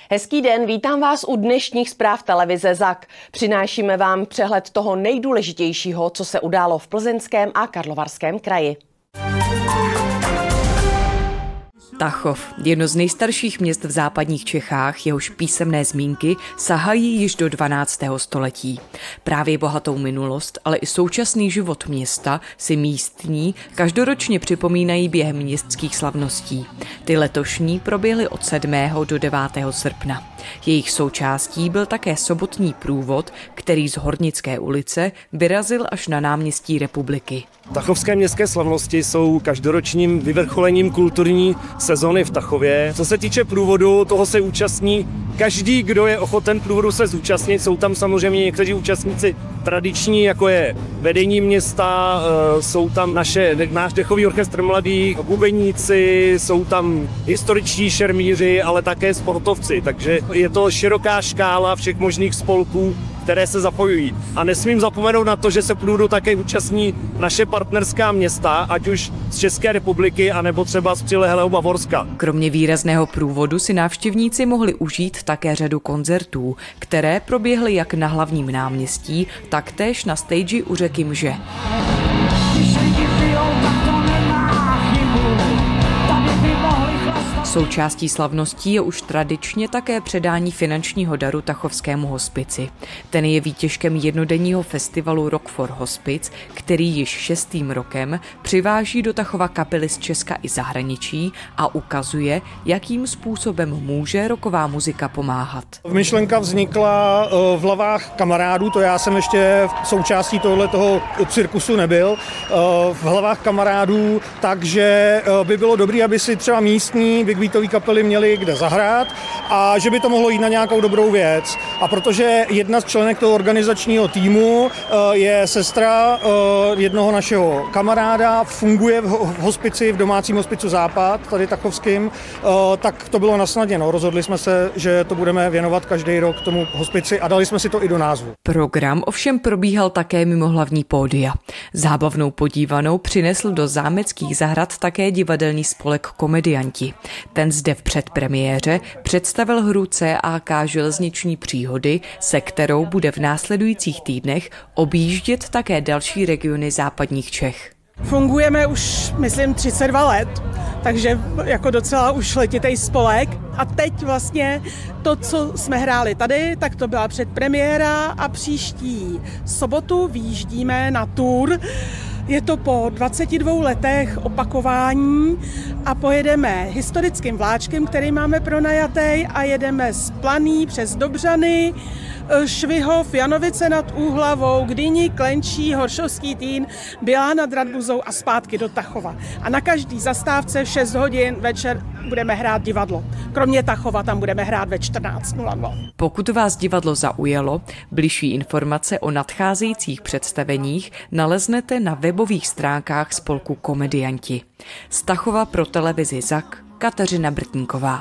Hezký den, vítám vás u dnešních zpráv televize ZAK. Přinášíme vám přehled toho nejdůležitějšího, co se událo v Plzeňském a Karlovarském kraji. Tachov, jedno z nejstarších měst v západních Čechách, jehož písemné zmínky sahají již do 12. století. Právě bohatou minulost, ale i současný život města si místní každoročně připomínají během městských slavností. Ty letošní proběhly od 7. do 9. srpna. Jejich součástí byl také sobotní průvod, který z Hornické ulice vyrazil až na náměstí Republiky. Tachovské městské slavnosti jsou každoročním vyvrcholením kulturní sezony v Tachově. Co se týče průvodu, toho se účastní každý, kdo je ochoten průvodu se zúčastnit. Jsou tam samozřejmě někteří účastníci tradiční, jako je vedení města, jsou tam náš dechový orchestr mladých, bubeníci, jsou tam historičtí šermíři, ale také sportovci. Takže je to široká škála všech možných spolků, které se zapojují. A nesmím zapomenout na to, že se průvodu také účastní naše partnerská města, ať už z České republiky, anebo třeba z přilehlého Bavorska. Kromě výrazného průvodu si návštěvníci mohli užít také řadu koncertů, které proběhly jak na hlavním náměstí, tak též na stage u řeky Mže. Součástí slavností je už tradičně také předání finančního daru Tachovskému hospici. Ten je výtěžkem jednodenního festivalu Rock for Hospice, který již 6. rokem přiváží do Tachova kapely z Česka i zahraničí a ukazuje, jakým způsobem může rocková muzika pomáhat. Myšlenka vznikla v hlavách kamarádů, to já jsem ještě součástí tohoto cirkusu nebyl, v hlavách kamarádů, takže by bylo dobré, aby si třeba místní bigbeatové kapely měly kde zahrát a že by to mohlo jít na nějakou dobrou věc. A protože jedna z členek toho organizačního týmu je sestra jednoho našeho kamaráda, funguje v hospici, v domácím hospicu Západ, tady tachovským, tak to bylo nasnadněno. Rozhodli jsme se, že to budeme věnovat každý rok tomu hospici a dali jsme si to i do názvu. Program ovšem probíhal také mimo hlavní pódia. Zábavnou podívanou přinesl do zámeckých zahrad také divadelní spolek Komedianti. Ten zde v předpremiéře představil hru CAK Železniční příhody, se kterou bude v následujících týdnech objíždět také další regiony západních Čech. Fungujeme už, myslím, 32 let, takže jako docela už letitej spolek. A teď vlastně to, co jsme hráli tady, tak to byla předpremiéra a příští sobotu vyjíždíme na tour. Je to po 22 letech opakování a pojedeme historickým vláčkem, který máme pronajatý a jedeme z Planý přes Dobřany, Švihov, Janovice nad Úhlavou, Gdyni, Klenčí, Horšovský Týn, Bělá nad Radbuzou a zpátky do Tachova. A na každý zastávce v 6 hodin večer budeme hrát divadlo. Kromě Tachova tam budeme hrát ve 14:00. Pokud vás divadlo zaujalo, bližší informace o nadcházejících představeních naleznete na webových stránkách spolku Komedianti. Z Tachova pro televizi ZAK Kateřina Brtníková.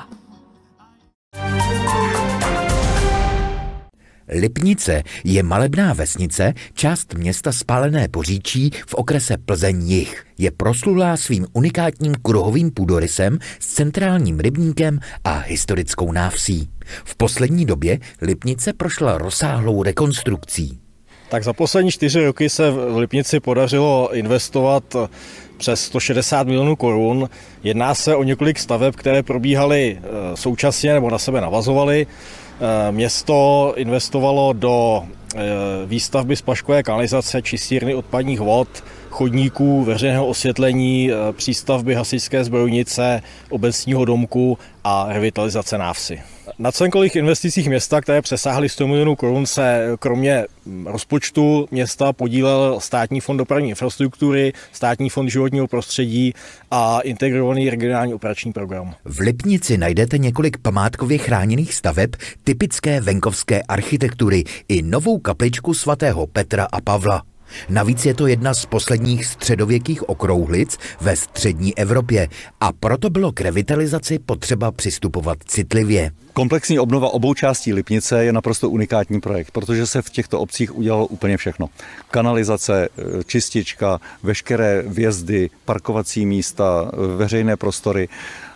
Lipnice je malebná vesnice, část města Spálené Poříčí v okrese Plzeň-Jih. Je proslulá svým unikátním kruhovým půdorysem s centrálním rybníkem a historickou návsí. V poslední době Lipnice prošla rozsáhlou rekonstrukcí. Tak za poslední 4 roky se v Lipnici podařilo investovat přes 160 milionů korun. Jedná se o několik staveb, které probíhaly současně nebo na sebe navazovaly. Město investovalo do výstavby splaškové kanalizace, čistírny odpadních vod, chodníků, veřejného osvětlení, přístavby hasičské zbrojnice, obecního domku a revitalizace návsi. Na celkových investicích města, které přesáhly 100 milionů korun, se kromě rozpočtu města podílel Státní fond dopravní infrastruktury, Státní fond životního prostředí a integrovaný regionální operační program. V Lipnici najdete několik památkově chráněných staveb typické venkovské architektury i novou kapličku svatého Petra a Pavla. Navíc je to jedna z posledních středověkých okrouhlic ve střední Evropě a proto bylo k revitalizaci potřeba přistupovat citlivě. Komplexní obnova obou částí Lipnice je naprosto unikátní projekt, protože se v těchto obcích udělalo úplně všechno. Kanalizace, čistička, veškeré vjezdy, parkovací místa, veřejné prostory.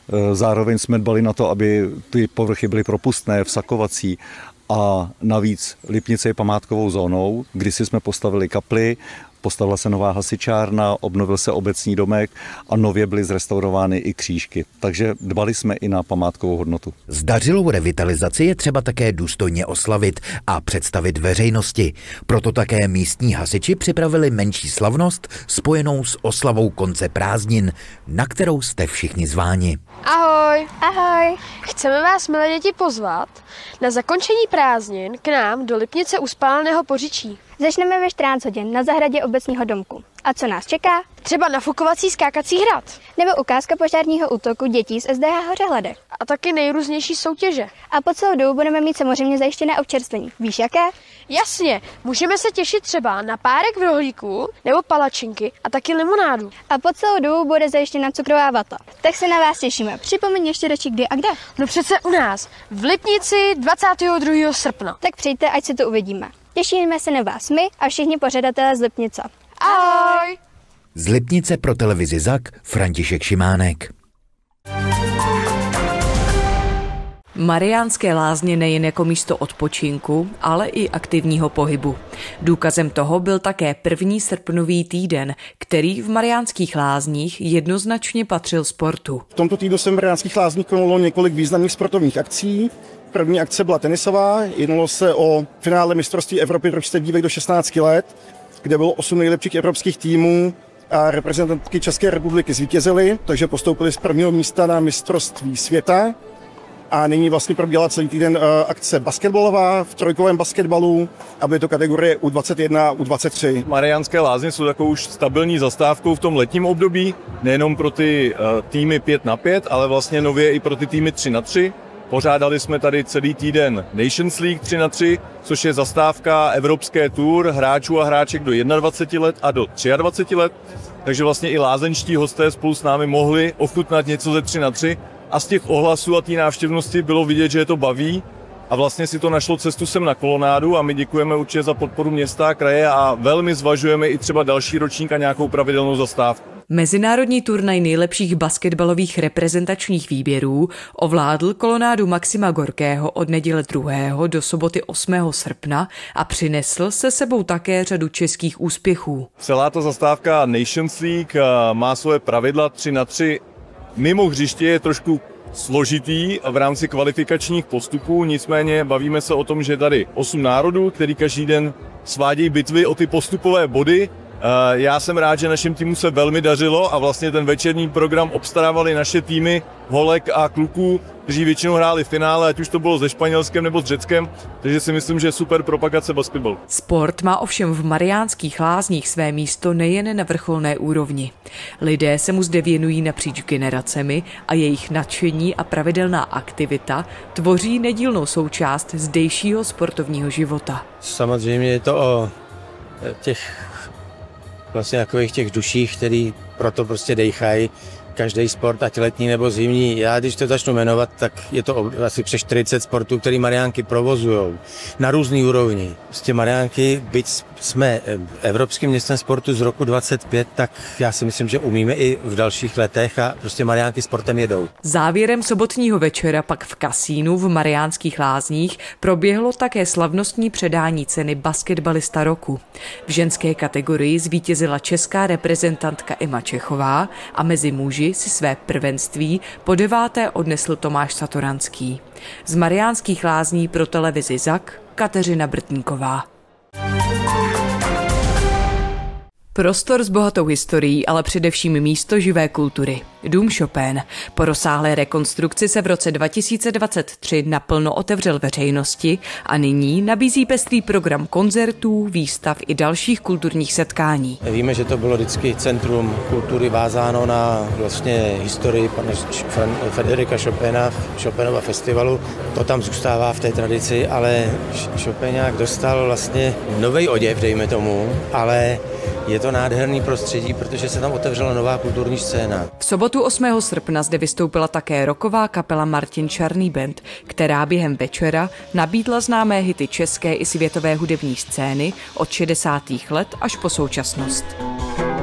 Zároveň jsme dbali na to, aby ty povrchy byly propustné, vsakovací. A navíc Lipnice je památkovou zónou, kdysi jsme postavili kapli, postavila se nová hasičárna, obnovil se obecní domek a nově byly zrestaurovány i křížky. Takže dbali jsme i na památkovou hodnotu. Zdařilou revitalizaci je třeba také důstojně oslavit a představit veřejnosti. Proto také místní hasiči připravili menší slavnost spojenou s oslavou konce prázdnin, na kterou jste všichni zváni. Ahoj! Ahoj! Chceme vás, milé děti, pozvat na zakončení prázdnin k nám do Lipnice u Spáleného Poříčí. Začneme ve 14 hodin na zahradě obecního domku. A co nás čeká? Třeba nafukovací skákací hrad. Nebo ukázka požárního útoku dětí z SDH Hořehladek. A taky nejrůznější soutěže. A po celou dobu budeme mít samozřejmě zajištěné občerstvení. Víš jaké? Jasně, můžeme se těšit třeba na párek v rohlíku nebo palačinky a taky limonádu. A po celou dobu bude zajištěna cukrová vata. Tak se na vás těšíme. Připomeň ještě ročí kdy a kde. No přece u nás, v Lipnici 22. srpna. Tak přijďte, ať si to uvidíme. Těšíme se na vás my a všichni pořadatelé z Lipnice. Ahoj! Z Lipnice pro televizi ZAK František Šimánek. Mariánské lázně nejen jako místo odpočinku, ale i aktivního pohybu. Důkazem toho byl také první srpnový týden, který v Mariánských lázních jednoznačně patřil sportu. V tomto týdnu se v Mariánských lázních konalo několik významných sportovních akcí. První akce byla tenisová, jednalo se o finále mistrovství Evropy družstev dívek do 16 let, kde bylo 8 nejlepších evropských týmů a reprezentantky České republiky zvítězily, takže postoupili z prvního místa na mistrovství světa. A nyní vlastně probíhala celý týden akce basketbalová v trojkovém basketbalu, aby to kategorie U21 a U23. Mariánské lázně jsou takovou už stabilní zastávkou v tom letním období, nejenom pro ty týmy 5x5, ale vlastně nově i pro ty týmy 3x3. Pořádali jsme tady celý týden Nations League 3x3, což je zastávka Evropské tour hráčů a hráček do 21 let a do 23 let. Takže vlastně i lázeňští hosté spolu s námi mohli ochutnat něco ze 3x3 a z těch ohlasů a té návštěvnosti bylo vidět, že je to baví. A vlastně si to našlo cestu sem na kolonádu a my děkujeme určitě za podporu města a kraje a velmi zvažujeme i třeba další ročník a nějakou pravidelnou zastávku. Mezinárodní turnaj nejlepších basketbalových reprezentačních výběrů ovládl kolonádu Maxima Gorkého od neděle 2. do soboty 8. srpna a přinesl se sebou také řadu českých úspěchů. Celá ta zastávka Nations League má svoje pravidla 3x3. Mimo hřiště je trošku složitý v rámci kvalifikačních postupů, nicméně bavíme se o tom, že tady 8 národů, který každý den svádějí bitvy o ty postupové body. Já jsem rád, že našim týmu se velmi dařilo a vlastně ten večerní program obstarávali naše týmy holek a kluků, kteří většinou hráli finále, ať už to bylo se Španělskem nebo s Řeckem, takže si myslím, že je super propagace basketbalu. Sport má ovšem v Mariánských lázních své místo nejen na vrcholné úrovni. Lidé se mu zde věnují napříč generacemi a jejich nadšení a pravidelná aktivita tvoří nedílnou součást zdejšího sportovního života. Samozřejmě je to o těch vlastně takových těch duších, který proto prostě dejchají každý sport, ať letní nebo zimní. Já když to začnu jmenovat, tak je to asi přes 40 sportů, který Mariánky provozujou na různý úrovni. Prostě Mariánky, byť jsme Evropským městem sportu z roku 25, tak já si myslím, že umíme i v dalších letech a prostě Mariánky sportem jedou. Závěrem sobotního večera pak v kasínu v Mariánských lázních proběhlo také slavnostní předání ceny basketbalista roku. V ženské kategorii zvítězila česká reprezentantka Emma Čechová a mezi muži si své prvenství po 9. odnesl Tomáš Satoranský. Z Mariánských lázní pro televizi ZAK Kateřina Brtníková. Prostor s bohatou historií, ale především místo živé kultury. Dům Chopin. Po rozsáhlé rekonstrukci se v roce 2023 naplno otevřel veřejnosti a nyní nabízí pestrý program koncertů, výstav i dalších kulturních setkání. Víme, že to bylo vždycky centrum kultury vázáno na vlastně historii pana Frédérika Chopina, Chopinova festivalu. To tam zůstává v té tradici, ale Chopinák dostal vlastně nový oděv, dejme tomu, ale je to nádherný prostředí, protože se tam otevřela nová kulturní scéna. V sobotu 8. srpna zde vystoupila také rocková kapela Martin Čarný band, která během večera nabídla známé hity české i světové hudební scény od 60. let až po současnost.